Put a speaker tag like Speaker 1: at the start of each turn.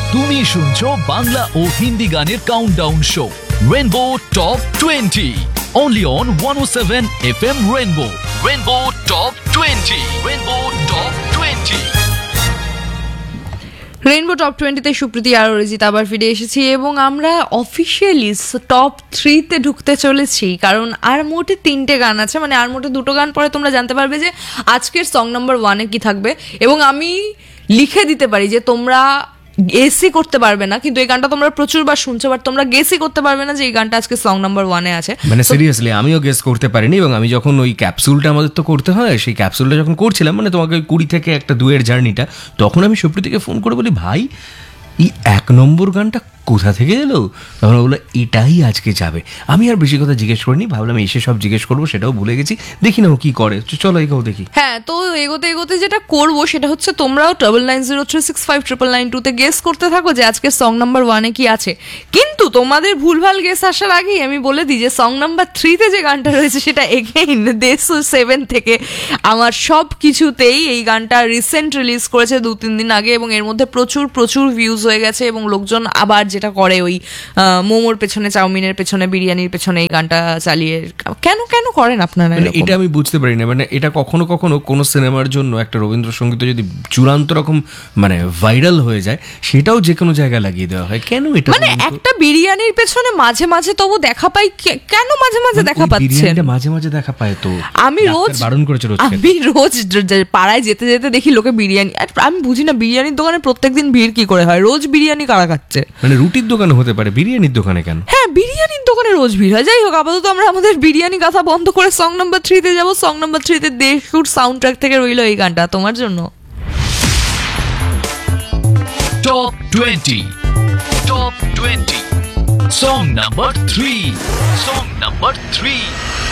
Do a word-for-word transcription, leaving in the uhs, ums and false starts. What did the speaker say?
Speaker 1: তুমি শুনছো বাংলা ও হিন্দি গানের countdown show rainbow top twenty only on one oh seven F M Rainbow. Rainbow Top twenty. Rainbow Top twenty.
Speaker 2: Rainbow top টোয়েন্টিতে সুপ্রীতি আর অরিজিৎ আবার ফিরে এসেছি এবং আমরা অফিসিয়ালি টপ থ্রিতে ঢুকতে চলেছি, কারণ আর মোটে তিনটে গান আছে, মানে আর মোটে দুটো গান পরে তোমরা জানতে পারবে যে আজকের সং নাম্বার ওয়ানে কি থাকবে। এবং আমি লিখে দিতে পারি যে তোমরা গেসই করতে পারবে না, কিন্তু এই গানটা তোমরা প্রচুরবার শুনছো, বাট তোমরা গেসই করতে পারবে না যে এই গানটা আজকে সং নাম্বার ওয়ানে আছে।
Speaker 3: মানে সিরিয়াসলি আমিও গেস করতে পারিনি, এবং আমি যখন ওই ক্যাপসুলটা আমাদের তো করতে হয়, সেই ক্যাপসুলটা যখন করছিলাম, মানে তোমাকে ওই কুড়ি থেকে একটা দুয়ের জার্নিটা, তখন আমি সুপ্রীতিকে ফোন করে বলি, ভাই এই এক নম্বর গানটা কোথা থেকে এলো? তখন বললো এটাই আজকে যাবে। আমি আর বেশি কথা জিজ্ঞেস করিনি, ভাবলাম এসে সব জিজ্ঞেস করবো, সেটাও ভুলে গেছি। দেখি না ও কি করে, চলো এগোও দেখি।
Speaker 2: হ্যাঁ, তো এগোতে এগোতে যেটা করবো সেটা হচ্ছে তোমরাও double nine zero three six five triple nine টুতে গেস করতে থাকো যে আজকের সং নাম্বার ওয়ানে কি আছে। কিন্তু তোমাদের ভুলভাল গেস আসার আগেই আমি বলে দিই যে সং নাম্বার থ্রিতে যে গানটা রয়েছে সেটা এগেইন দেড়শো সেভেন থেকে আমার সব কিছুতেই এই গানটা রিসেন্ট রিলিজ করেছে দু তিন দিন আগে, এবং এর মধ্যে প্রচুর প্রচুর ভিউজ হয়ে গেছে, এবং লোকজন আবার যেটা করে ওই মোমোর পেছনে, চাউমিনের পেছনে, বিরিয়ানির পেছনে এই গানটা চালিয়ে কেন কেন করেন আপনারা?
Speaker 3: এটা আমি বুঝতে পারি না, মানে এটা কখনো কখনো কোনো সিনেমার জন্য একটা রবীন্দ্রসঙ্গীত যদি চূড়ান্ত রকম মানে ভাইরাল হয়ে যায়, সেটাও যে কোনো জায়গায় লাগিয়ে দেওয়া হয় কেন? এটা
Speaker 2: মানে একটা বিরিয়ানির পেছনে মাঝে মাঝে তবু দেখা পাই, কেন মাঝে মাঝে দেখা পাচ্ছে?
Speaker 3: মাঝে মাঝে দেখা পায় তো
Speaker 2: আমি রোজ
Speaker 3: বারণ করেছে, রোজ
Speaker 2: আমি রোজ পাড়ায় যেতে যেতে দেখি লোকে বিরিয়ানি, আর আমি বুঝি না বিরিয়ানির দোকানে প্রত্যেকদিন ভিড় কি করে হয়, রোজ বিরিয়ানি কারা খাচ্ছে?
Speaker 3: মানে রুটির দোকানে হতে পারে, বিরিয়ানির দোকানে কেন?
Speaker 2: হ্যাঁ, বিরিয়ানির দোকানে রোজ ভিড় হয়। যাই হোক, আপাতত আমরা আমাদের বিরিয়ানি কথা বন্ধ করে সং নাম্বার থ্রিতে যাবো। সং নাম্বার থ্রিতে দেশহুর সাউন্ড ট্র্যাক থেকে রইল এই গানটা তোমার জন্য।
Speaker 1: Top twenty. Top twenty. Song number three. Song number three.